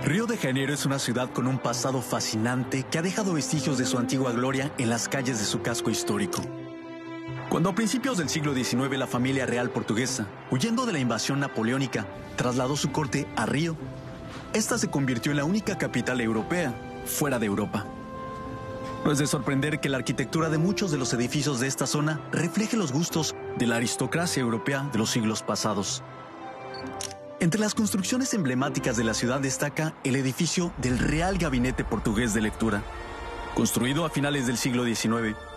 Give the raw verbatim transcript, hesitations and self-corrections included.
Río de Janeiro es una ciudad con un pasado fascinante que ha dejado vestigios de su antigua gloria en las calles de su casco histórico. Cuando a principios del siglo diecinueve la familia real portuguesa, huyendo de la invasión napoleónica, trasladó su corte a Río, esta se convirtió en la única capital europea fuera de Europa. No es de sorprender que la arquitectura de muchos de los edificios de esta zona refleje los gustos de la aristocracia europea de los siglos pasados. Entre las construcciones emblemáticas de la ciudad destaca el edificio del Real Gabinete Portugués de Lectura, construido a finales del siglo diecinueve.